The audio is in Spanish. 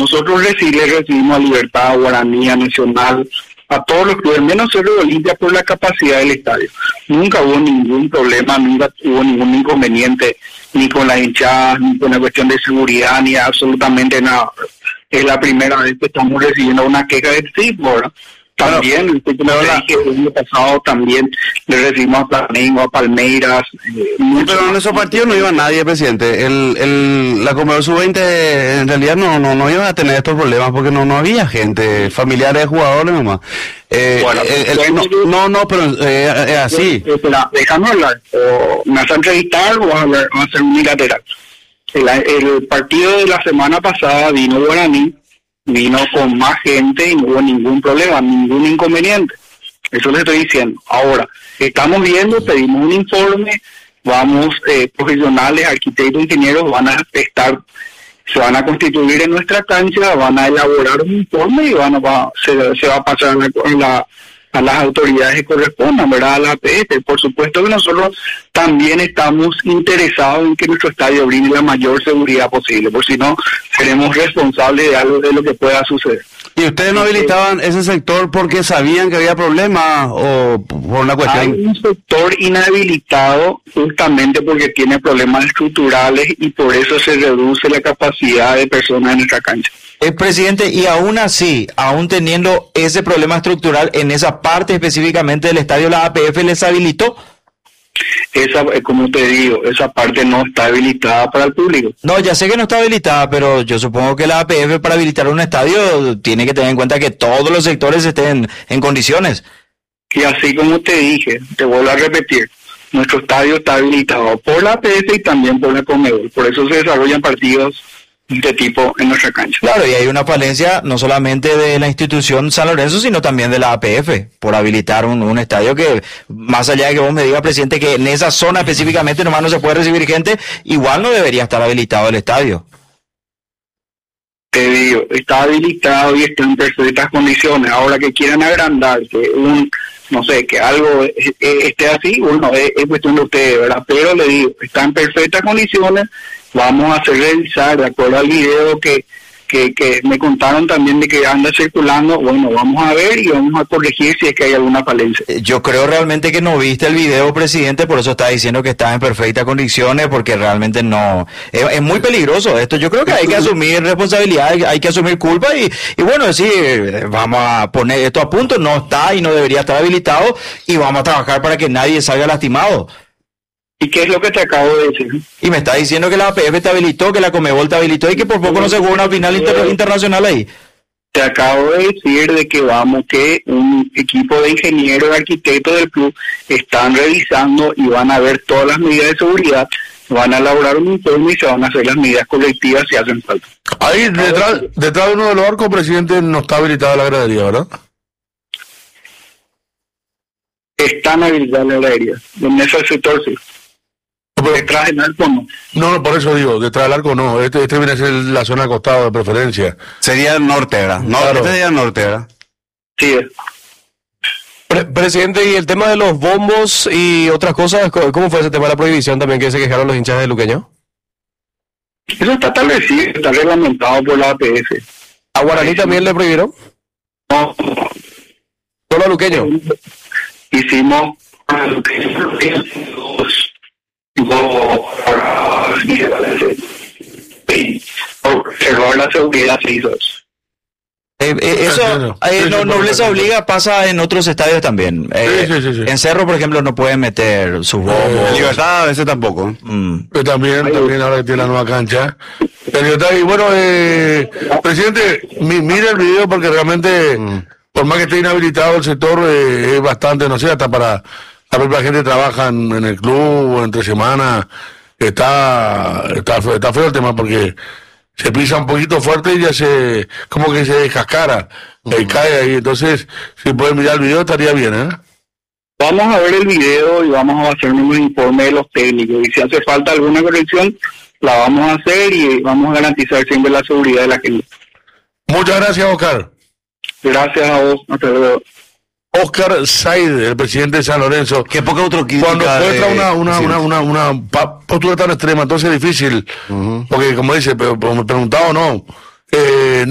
nosotros recibimos a Libertad, a Guaraní, a Nacional, a todos los clubes, menos Cerro de Olimpia por la capacidad del estadio. Nunca hubo ningún problema, nunca hubo ningún inconveniente, ni con las hinchadas, ni con la cuestión de seguridad, ni absolutamente nada. Es la primera vez que estamos recibiendo una queja del fútbol, ¿verdad? También, el año pasado también le recibimos a Flamengo, a Palmeiras. Pero en esos partidos no iba nadie, presidente. La Conmebol Sub-20 en realidad no iba a tener estos problemas porque no había gente, familiares de jugadores nomás. Pero es así. Déjame hablar, o me vas a entrevistar o vas a hacer unilateral. El partido de la semana pasada vino Guaraní, vino con más gente y no hubo ningún problema, ningún inconveniente. Eso le estoy diciendo. Ahora, estamos viendo, pedimos un informe, vamos, profesionales, arquitectos, ingenieros se van a constituir en nuestra cancha, van a elaborar un informe y se va a pasar a las autoridades que correspondan, ¿verdad? A la APF. Por supuesto que nosotros también estamos interesados en que nuestro estadio brinde la mayor seguridad posible, por si no, seremos responsables de algo de lo que pueda suceder. ¿Y ustedes no habilitaban ese sector porque sabían que había problemas o por una cuestión? Hay un sector inhabilitado justamente porque tiene problemas estructurales y por eso se reduce la capacidad de personas en nuestra cancha. Presidente, y aún así, aún teniendo ese problema estructural en esa parte específicamente del estadio, ¿la APF les habilitó? Como te digo, esa parte no está habilitada para el público. No, ya sé que no está habilitada, pero yo supongo que la APF para habilitar un estadio tiene que tener en cuenta que todos los sectores estén en condiciones. Y así como te dije, te vuelvo a repetir, nuestro estadio está habilitado por la APF y también por la Conmebol. Por eso se desarrollan partidos de tipo en nuestra cancha. Claro, y hay una falencia no solamente de la institución San Lorenzo, sino también de la APF, por habilitar un estadio que, más allá de que vos me digas, presidente, que en esa zona específicamente nomás no se puede recibir gente, igual no debería estar habilitado el estadio. Te digo, está habilitado y está en perfectas condiciones. Ahora que quieran agrandar, que algo esté así, bueno, es cuestión de ustedes, ¿verdad? Pero le digo, está en perfectas condiciones. Vamos a hacer revisar, de acuerdo al video que me contaron también de que anda circulando. Bueno, vamos a ver y vamos a corregir si es que hay alguna falencia. Yo creo realmente que no viste el video, presidente, por eso está diciendo que está en perfectas condiciones, porque realmente no... Es muy peligroso esto. Yo creo que hay que asumir responsabilidad, hay que asumir culpa y bueno, decir, vamos a poner esto a punto, no está y no debería estar habilitado y vamos a trabajar para que nadie salga lastimado. ¿Y qué es lo que te acabo de decir? Y me está diciendo que la APF te habilitó, que la Conmebol te habilitó y que por poco no se jugó una final internacional ahí. Te acabo de decir de que que un equipo de ingenieros y arquitectos del club están revisando y van a ver todas las medidas de seguridad, van a elaborar un informe y se van a hacer las medidas colectivas si hacen falta. Ahí detrás de uno de los arcos, presidente, no está habilitada la gradería, ¿verdad? Están habilitadas las graderías, en ese sector sí. Detrás del arco no. No, por eso digo, detrás del arco no. Este viene a ser la zona acostada de preferencia. Sería el norte, ¿verdad? Claro. Sería el norte, ¿verdad? Sí. Presidente, y el tema de los bombos y otras cosas, ¿cómo fue ese tema de la prohibición también que se quejaron los hinchas de Luqueño? Eso está establecido, está reglamentado por la APF. ¿A Guaraní también le prohibieron? No. ¿Solo a Luqueño? Hicimos a Luqueño observar la seguridad se hizo eso. Eso no les obliga, pasa en otros estadios también. Sí. En Cerro, por ejemplo, no pueden meter sus bombos. En Libertad a veces tampoco. También ahora que tiene la nueva cancha. Y bueno, presidente, mire el video porque realmente, por más que esté inhabilitado el sector, es bastante, no sé, hasta para la propia gente que trabaja en el club o entre semanas, está feo el tema porque se pisa un poquito fuerte y ya como que se descascara, cae ahí. Entonces, si pueden mirar el video estaría bien, ¿eh? Vamos a ver el video y vamos a hacer un informe de los técnicos y si hace falta alguna corrección, la vamos a hacer y vamos a garantizar siempre la seguridad de la gente. Muchas gracias, Oscar. Gracias a vos. Hasta luego. Oscar Said, el presidente de San Lorenzo. Qué poca autocrítica. Cuando muestra una postura tan extrema, entonces es difícil, porque como dice, pero me preguntaba o no,